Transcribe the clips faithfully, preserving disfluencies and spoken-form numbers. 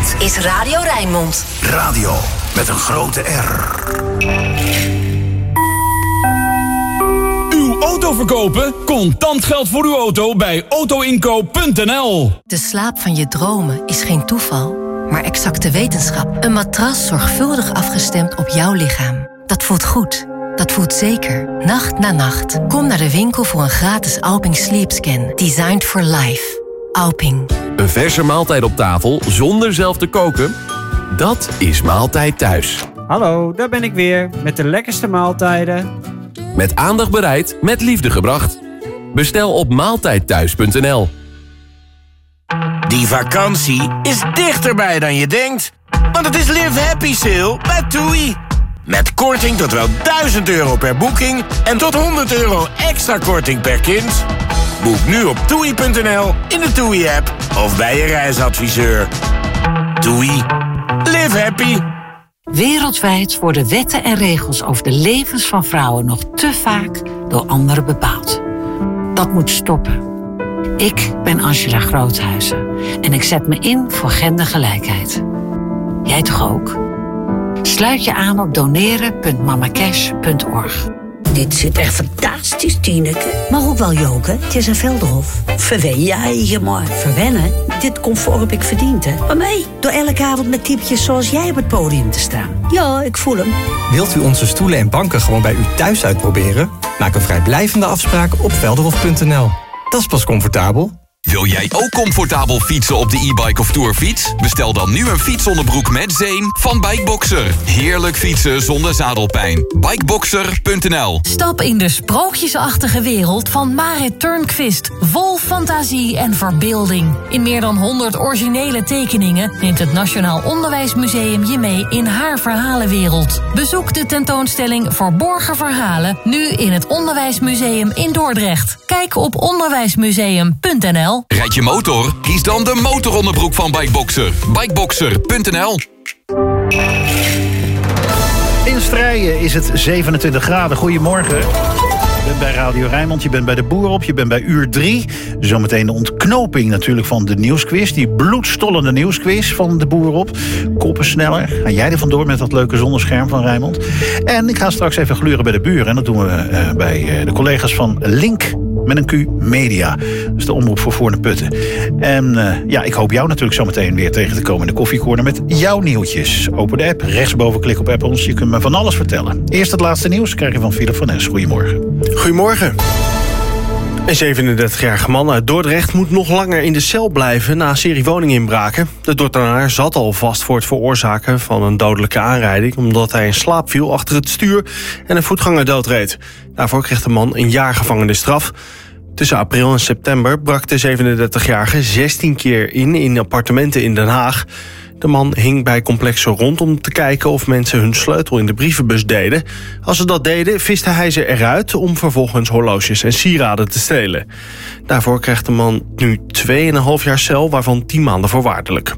Dit is Radio Rijnmond. Radio met een grote R. Uw auto verkopen? Contant geld voor uw auto bij autoinkoop punt n l. De slaap van je dromen is geen toeval, maar exacte wetenschap. Een matras zorgvuldig afgestemd op jouw lichaam. Dat voelt goed. Dat voelt zeker. Nacht na nacht. Kom naar de winkel voor een gratis Alping Sleep Scan. Designed for life. Alping. Een verse maaltijd op tafel zonder zelf te koken? Dat is Maaltijd Thuis. Hallo, daar ben ik weer. Met de lekkerste maaltijden. Met aandacht bereid, met liefde gebracht. Bestel op maaltijd thuis punt n l. Die vakantie is dichterbij dan je denkt. Want het is Live Happy Sale bij TUI. Met korting tot wel duizend euro per boeking en tot honderd euro extra korting per kind. Boek nu op toei punt n l, in de TUI-app of bij je reisadviseur. TUI. Live happy. Wereldwijd worden wetten en regels over de levens van vrouwen nog te vaak door anderen bepaald. Dat moet stoppen. Ik ben Angela Groothuizen en ik zet me in voor gendergelijkheid. Jij toch ook? Sluit je aan op doneren punt mamacash punt org. Dit zit echt fantastisch, Tineke. Maar ook wel joken, het is een Velderhof. Verwen jij je maar. Verwennen? Dit comfort heb ik verdiend, hè. Maar mij, door elke avond met typetjes zoals jij op het podium te staan. Ja, ik voel hem. Wilt u onze stoelen en banken gewoon bij u thuis uitproberen? Maak een vrijblijvende afspraak op velderhof punt n l. Dat is pas comfortabel. Wil jij ook comfortabel fietsen op de e-bike of tourfiets? Bestel dan nu een fietsonderbroek met zeem van Bikeboxer. Heerlijk fietsen zonder zadelpijn. Bikeboxer punt n l. Stap in de sprookjesachtige wereld van Marit Turnquist. Vol fantasie en verbeelding. In meer dan honderd originele tekeningen neemt het Nationaal Onderwijsmuseum je mee in haar verhalenwereld. Bezoek de tentoonstelling Verborgen Verhalen nu in het Onderwijsmuseum in Dordrecht. Kijk op onderwijsmuseum punt n l. Rijd je motor? Kies dan de motoronderbroek van Bikeboxer. Bikeboxer punt n l. In Strijen is het zevenentwintig graden. Goedemorgen. Je bent bij Radio Rijnmond, je bent bij de Boer op, je bent bij uur drie. Zometeen de ontknoping natuurlijk van de nieuwsquiz. Die bloedstollende nieuwsquiz van de Boer op. Koppen sneller. Ga jij er vandoor met dat leuke zonnescherm van Rijnmond. En ik ga straks even gluren bij de buren. En dat doen we uh, bij uh, de collega's van Link met een Q Media. Dat is de omroep voor Voorne Putten. En uh, ja, ik hoop jou natuurlijk zometeen weer tegen te komen in de koffiecorner met jouw nieuwtjes. Open de app, rechtsboven klik op app ons. Je kunt me van alles vertellen. Eerst het laatste nieuws krijg je van Philip van Es. Goedemorgen. Goedemorgen. Een zevenendertigjarige man uit Dordrecht moet nog langer in de cel blijven na een serie woninginbraken. De Dordtenaar zat al vast voor het veroorzaken van een dodelijke aanrijding, omdat hij in slaap viel achter het stuur en een voetganger doodreed. Daarvoor kreeg de man een jaar gevangenisstraf. Tussen april en september brak de zevenendertigjarige zestien keer in in appartementen in Den Haag. De man hing bij complexen rond om te kijken of mensen hun sleutel in de brievenbus deden. Als ze dat deden, viste hij ze eruit om vervolgens horloges en sieraden te stelen. Daarvoor krijgt de man nu twee en een half jaar cel, waarvan tien maanden voorwaardelijk.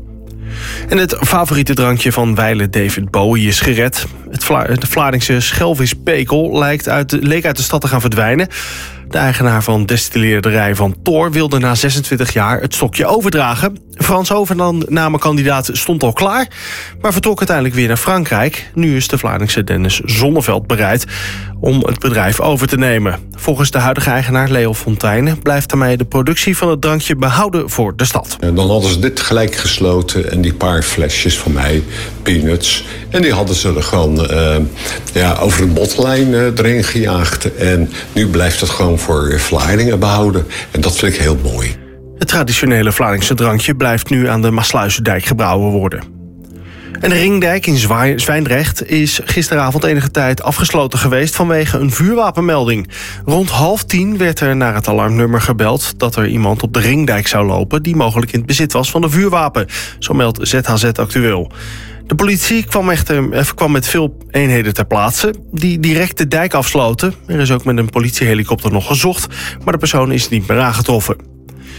En het favoriete drankje van wijlen David Bowie is gered. Het Vla- de Vlaardingse schelvisppekel lijkt uit de, leek uit de stad te gaan verdwijnen. De eigenaar van destilleerderij Van Toor wilde na zesentwintig jaar het stokje overdragen. Frans overnamekandidaat stond al klaar, maar vertrok uiteindelijk weer naar Frankrijk. Nu is de Vlaardingse Dennis Zonneveld bereid om het bedrijf over te nemen. Volgens de huidige eigenaar Leo Fontijnen blijft daarmee de productie van het drankje behouden voor de stad. En dan hadden ze dit gelijk gesloten en die paar flesjes van mij, peanuts. En die hadden ze er gewoon uh, ja, over de botlijn uh, erin gejaagd. En nu blijft het gewoon voor Vlaardingen behouden. En dat vind ik heel mooi. Het traditionele Vlaardingse drankje blijft nu aan de Maasluizendijk gebrouwen worden. En de Ringdijk in Zwijndrecht is gisteravond enige tijd afgesloten geweest vanwege een vuurwapenmelding. Rond half tien werd er naar het alarmnummer gebeld dat er iemand op de Ringdijk zou lopen die mogelijk in het bezit was van een vuurwapen. Zo meldt Z H Z Actueel. De politie kwam, echter, kwam met veel eenheden ter plaatse die direct de dijk afsloten. Er is ook met een politiehelikopter nog gezocht, maar de persoon is niet meer aangetroffen.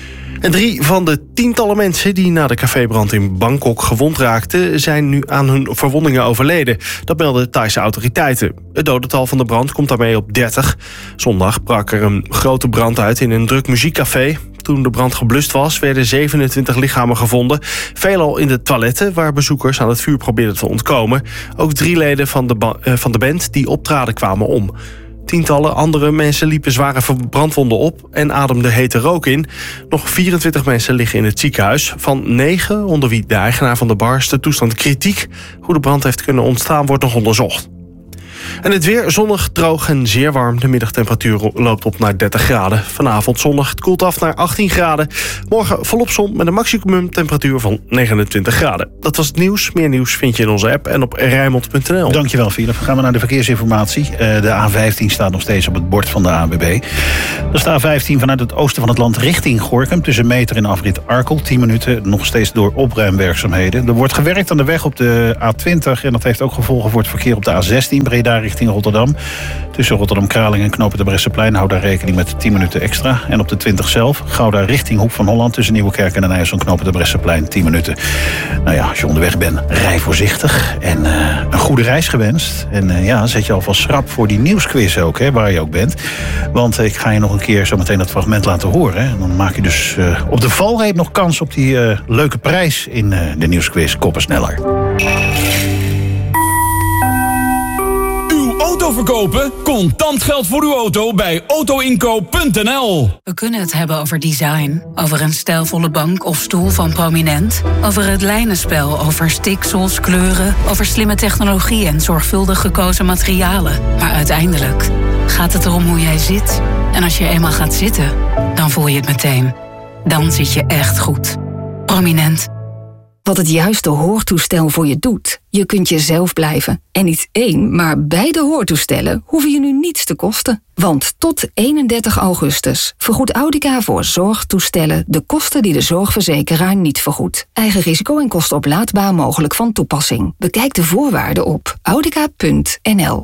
En drie van de tientallen mensen die na de cafébrand in Bangkok gewond raakten zijn nu aan hun verwondingen overleden. Dat melden Thaise autoriteiten. Het dodental van de brand komt daarmee op dertig. Zondag brak er een grote brand uit in een druk muziekcafé. Toen de brand geblust was, werden zevenentwintig lichamen gevonden. Veelal in de toiletten, waar bezoekers aan het vuur probeerden te ontkomen. Ook drie leden van de, ba- uh, van de band die optraden kwamen om. Tientallen andere mensen liepen zware brandwonden op en ademden hete rook in. Nog vierentwintig mensen liggen in het ziekenhuis. Van negen, onder wie de eigenaar van de bar, is de toestand kritiek. Hoe de brand heeft kunnen ontstaan, wordt nog onderzocht. En het weer zonnig, droog en zeer warm. De middagtemperatuur loopt op naar dertig graden. Vanavond zonnig, het koelt af naar achttien graden. Morgen volop zon met een maximumtemperatuur van negenentwintig graden. Dat was het nieuws. Meer nieuws vind je in onze app en op rijnmond punt n l. Dankjewel, Philip. Gaan we naar de verkeersinformatie. Uh, de A vijftien staat nog steeds op het bord van de A N W B. Dat is de A vijftien vanuit het oosten van het land richting Gorinchem. Tussen Meter en afrit Arkel. tien minuten nog steeds door opruimwerkzaamheden. Er wordt gewerkt aan de weg op de A twintig. En dat heeft ook gevolgen voor het verkeer op de A zestien. Breda richting Rotterdam. Tussen Rotterdam-Kraling en Knopen de Bresseplein hou daar rekening met tien minuten extra. En op de twintig zelf, Gouda richting Hoek van Holland. Tussen Nieuwekerk en Den IJssel en Knopen de Bresseplein tien minuten. Nou ja, als je onderweg bent, rij voorzichtig. En uh, een goede reis gewenst. En uh, ja, zet je alvast schrap voor die nieuwsquiz ook, hè, waar je ook bent. Want uh, ik ga je nog een keer zo meteen dat fragment laten horen. Hè. En dan maak je dus uh, op de valreep nog kans op die uh, leuke prijs in uh, de nieuwsquiz Koppen Sneller. Auto verkopen? Contant geld voor uw auto bij auto inkoop punt n l. We kunnen het hebben over design, over een stijlvolle bank of stoel van Prominent, over het lijnenspel, over stiksels, kleuren, over slimme technologie en zorgvuldig gekozen materialen. Maar uiteindelijk gaat het erom hoe jij zit. En als je eenmaal gaat zitten, dan voel je het meteen. Dan zit je echt goed. Prominent. Wat het juiste hoortoestel voor je doet. Je kunt jezelf blijven. En niet één, maar beide hoortoestellen hoeven je nu niets te kosten. Want tot eenendertig augustus vergoedt Audica voor zorgtoestellen de kosten die de zorgverzekeraar niet vergoedt. Eigen risico en kosten oplaadbaar mogelijk van toepassing. Bekijk de voorwaarden op audica punt n l.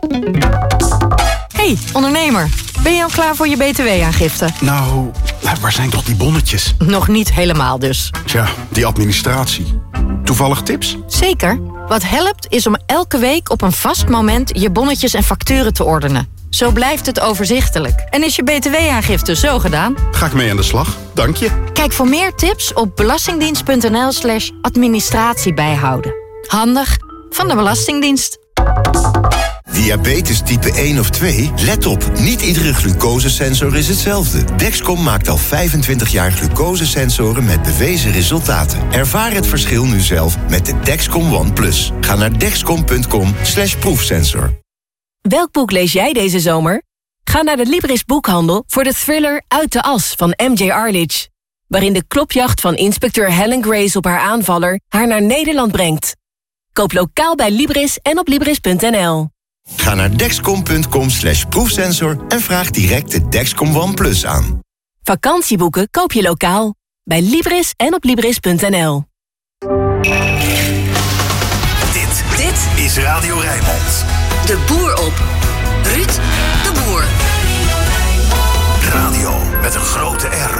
Hey, ondernemer. Ben je al klaar voor je B T W-aangifte? Nou, waar zijn toch die bonnetjes? Nog niet helemaal dus. Tja, die administratie. Toevallig tips? Zeker. Wat helpt is om elke week op een vast moment je bonnetjes en facturen te ordenen. Zo blijft het overzichtelijk. En is je B T W-aangifte zo gedaan? Ga ik mee aan de slag. Dank je. Kijk voor meer tips op belastingdienst punt n l slash administratie bijhouden. Handig van de Belastingdienst. Diabetes type één of twee? Let op, niet iedere glucosesensor is hetzelfde. Dexcom maakt al vijfentwintig jaar glucosesensoren met bewezen resultaten. Ervaar het verschil nu zelf met de Dexcom One Plus. Ga naar dexcom punt com slash proefsensor. Welk boek lees jij deze zomer? Ga naar de Libris boekhandel voor de thriller Uit de As van M J Arledge, waarin de klopjacht van inspecteur Helen Grace op haar aanvaller haar naar Nederland brengt. Koop lokaal bij Libris en op libris punt n l. Ga naar dexcom punt com slash proefsensor en vraag direct de Dexcom One Plus aan. Vakantieboeken koop je lokaal bij Libris en op libris punt n l. Dit, dit is Radio Rijnmond. De boer op. Ruud de Boer. Radio met een grote R.